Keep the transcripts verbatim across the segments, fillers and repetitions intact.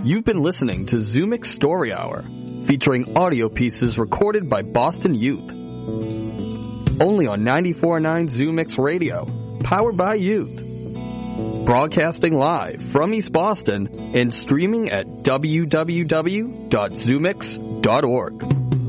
You've been listening to Zoomix Story Hour, featuring audio pieces recorded by Boston youth. Only on ninety-four point nine Zoomix Radio, powered by youth. Broadcasting live from East Boston and streaming at w w w dot zoomix dot org.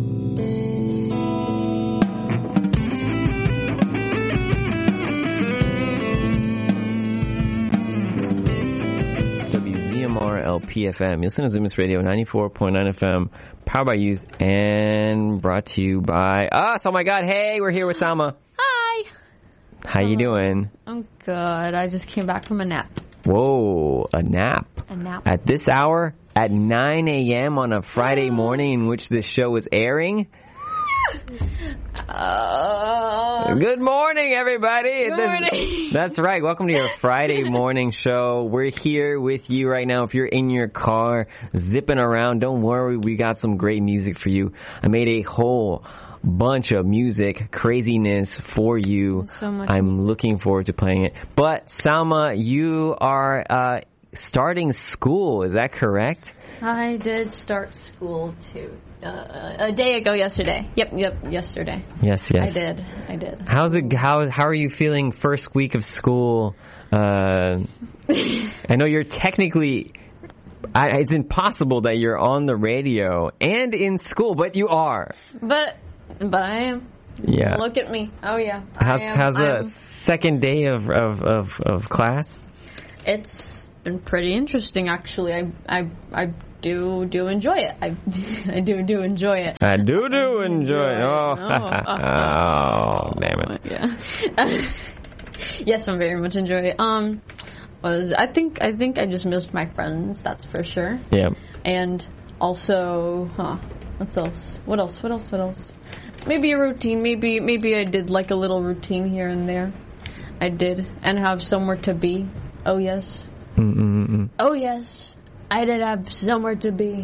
L P F M. You listen to Zoomix Radio, ninety-four point nine F M, powered by youth, and brought to you by us. Oh my God! Hey, we're here with Salma. Hi. How you doing? I'm good. I just came back from a nap. Whoa, a nap. A nap. At this hour, at nine a.m. on a Friday morning in which this show is airing. Uh, Good morning, everybody. Good This- morning. That's right. Welcome to your Friday morning show. We're here with you right now. If you're in your car, zipping around, don't worry. We got some great music for you. I made a whole bunch of music, craziness for you. So much I'm music. looking forward to playing it. But, Salma, you are uh, starting school. Is that correct? I did start school too. Uh, a day ago yesterday. Yep, yep, yesterday. Yes, yes. I did. I did. How's it? How how are you feeling? First week of school. Uh, I know you're technically. I, it's impossible that you're on the radio and in school, but you are. But but I am. Yeah. Look at me. Oh yeah. I How's am. how's the I'm- second day of of of, of class? It's been pretty interesting actually. I I I do do enjoy it. I I do do enjoy it. I do do enjoy. enjoy Oh, it. oh, damn it. Yeah. Yes, I'm very much enjoy it. Um, was I think I think I just missed my friends. That's for sure. Yeah. And also, huh? What else? What else? What else? What else? Maybe a routine. Maybe maybe I did like a little routine here and there. I did, and have somewhere to be. Oh yes. Mm-mm-mm. Oh yes. I did have somewhere to be.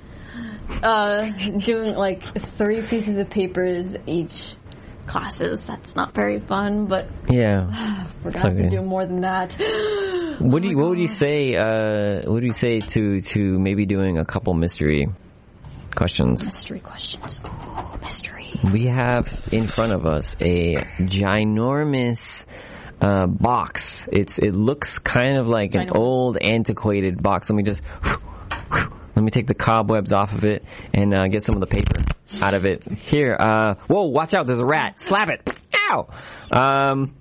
Uh, doing like three pieces of papers each classes. That's not very fun, but Yeah. we're It's gonna have to okay. do more than that. What do you What would you say? Uh, what do you say to to maybe doing a couple mystery questions? Mystery questions. Ooh, mystery. We have in front of us a ginormous uh, box. It's it looks kind of like an Ginormous. old antiquated box. Let me just let me take the cobwebs off of it and uh, get some of the paper out of it. Here, uh, whoa! Watch out! There's a rat. Slap it! Ow! Um.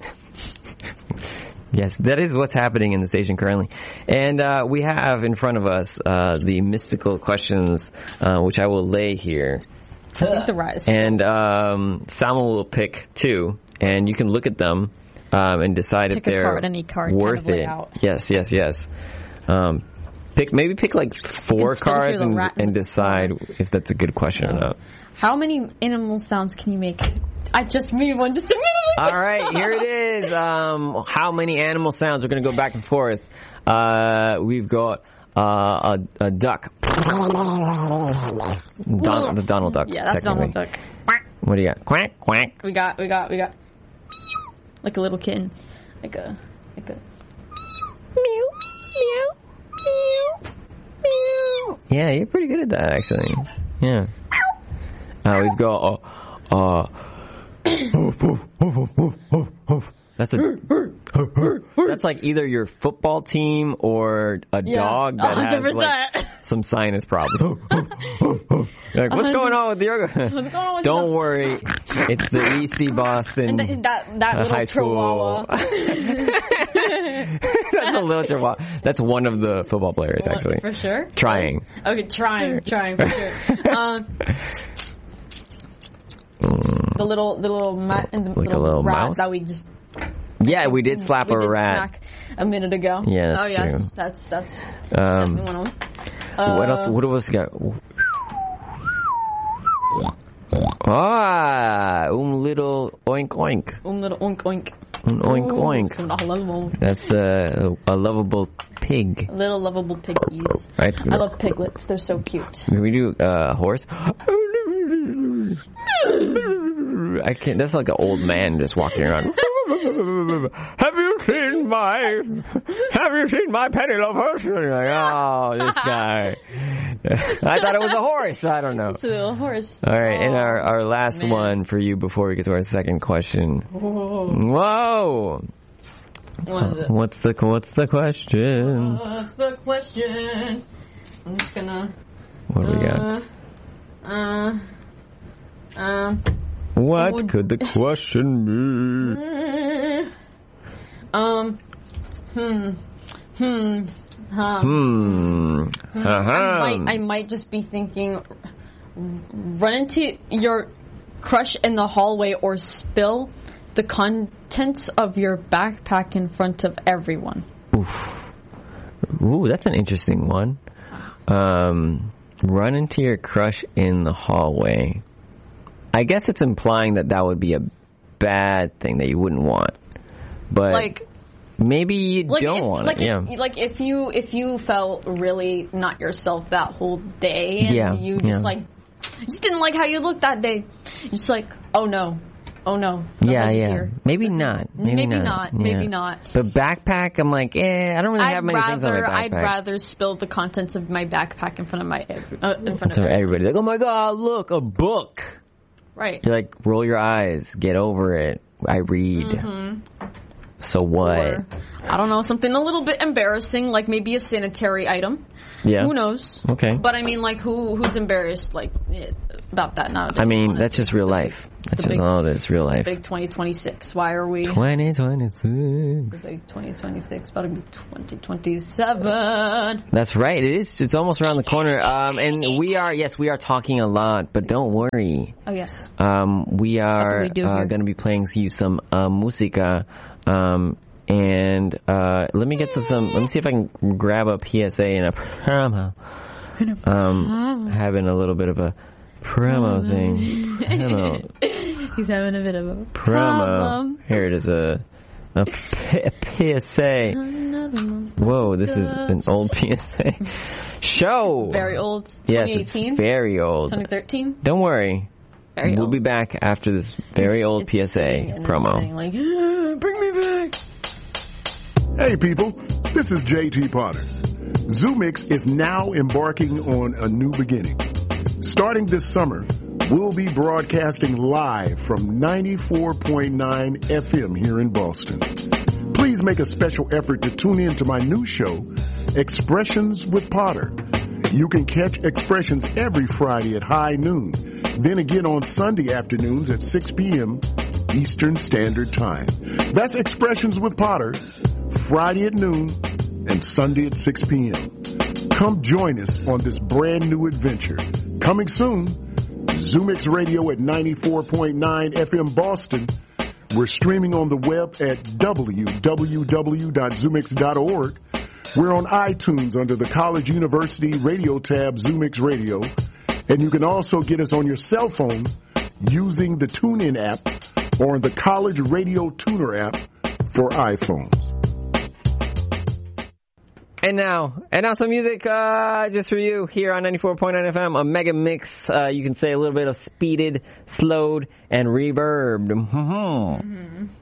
Yes, that is what's happening in the station currently. And uh, we have in front of us uh, the mystical questions, uh, which I will lay here. I think the rise. And um, Salma will pick two, and you can look at them um, and decide Pick if a they're card, any card, kind worth of lay it. out. Yes, yes, yes. Um, pick maybe pick like four can still hear cards the and, rat in and the decide if that's a good question or not. How many animal sounds can you make? I just made one just a minute ago. All right, here it is. Um, how many animal sounds? We're going to go back and forth. Uh, we've got uh, a, a duck. Don, the Donald Duck. Yeah, that's technically. Donald Duck. What do you got? Quack, quack. We got, we got, we got. Like a little kitten. Like a, like a. Meow, meow, meow, meow. Yeah, you're pretty good at that, actually. Yeah. Uh, we've got uh, uh that's a that's like either your football team or a Yeah, dog that one hundred has like percent. some sinus problems. You're like, what's going on with your? What's going on with Don't your- worry, it's the E C Boston And th- that that uh, little high school. chihuahua. That's a little chihuahua. That's one of the football players, actually. For sure. Trying. Okay, trying, trying for sure. Um, the little, the little, ma- and the Like a little, little rat mouse? that we just Yeah, we did slap we a did rat. smack a minute ago. Yeah, that's oh yes, true. that's that's Um, definitely one of them. Uh, What else? What else we got? Ah, um little oink oink. Um little oink oink. Um oink Ooh, oink. some little, That's a, a lovable pig. little lovable piggies. Right? I love piglets. They're so cute. Can we do uh, horse? I can't. That's like an old man just walking around. Have you seen my Have you seen my penny loafers? And you're like, oh, this guy. I thought it was a horse. I don't know. It's a little horse. All right, oh, and our, our last man. one for you before we get to our second question. Whoa. Whoa. What is it? What's the What's the question? What's the question? I'm just gonna. What do we got? Uh. Uh. Um. What would- could the question be? Um. Hmm. Hmm. Um, Hmm. I Uh-huh. might, I might just be thinking, run into your crush in the hallway or spill the contents of your backpack in front of everyone. Oof. Ooh, that's an interesting one. Um, run into your crush in the hallway. I guess it's implying that that would be a bad thing that you wouldn't want. But Like, maybe you like don't if, want like it. Yeah. If, like if you if you felt really not yourself that whole day, and Yeah, you just yeah. like just didn't like how you looked that day, you're just like, oh no, oh no. Yeah, somebody yeah. here. Maybe This is- not. Maybe, maybe not. not. Yeah. Maybe not. But backpack, I'm like, eh, I don't really I'd have many things on my rather backpack. I'd rather spill the contents of my backpack in front of my uh, in front So of everyone. everybody like, oh my god, look, a book. Right. You're like, roll your eyes, get over it. I read. Mm-hmm. So what? Or, I don't know, something a little bit embarrassing, like maybe a sanitary item. Yeah. Who knows? Okay. But I mean, like, who who's embarrassed like eh, about that nowadays? I mean, honestly? that's just real life. That's the just big- all it is, real life. Big twenty twenty-six. Why are we? twenty twenty-six. Big twenty twenty-six, about to be twenty twenty-seven. That's right. It is. It's almost around the corner. Um, and we are, yes, we are talking a lot, but don't worry. Oh yes. Um, we are we do uh, here. going to be playing you some uh, musica. Um, and uh, let me get to some. Let me see if I can grab a P S A and a promo. Um, having a little bit of a promo thing. Promo. He's having a bit of a Promo. problem. Here it is. A a, P- a P S A. Whoa, this is an old P S A. Show. Very old. Yes, twenty it's eighteen. very old. twenty thirteen. Don't worry. Very we'll old. be back after this very It's- old it's P S A sitting and it's promo. saying, like, "Ah, bring me back. Hey people, this is J T Potter. Zoomix is now embarking on a new beginning. Starting this summer, we'll be broadcasting live from ninety-four point nine F M here in Boston. Please make a special effort to tune in to my new show, Expressions with Potter. You can catch Expressions every Friday at high noon, then again on Sunday afternoons at six p.m. Eastern Standard Time. That's Expressions with Potter, Friday at noon and Sunday at six p.m. Come join us on this brand new adventure. Coming soon, Zoomix Radio at ninety-four point nine F M Boston. We're streaming on the web at w w w dot zoomix dot org. We're on iTunes under the College University Radio tab Zoomix Radio. And you can also get us on your cell phone using the TuneIn app or the College Radio Tuner app for iPhones. And now, and now some music uh, just for you here on ninety-four point nine F M, a mega mix. Uh, you can say a little bit of speeded, slowed, and reverbed. Mm-hmm. Mm-hmm.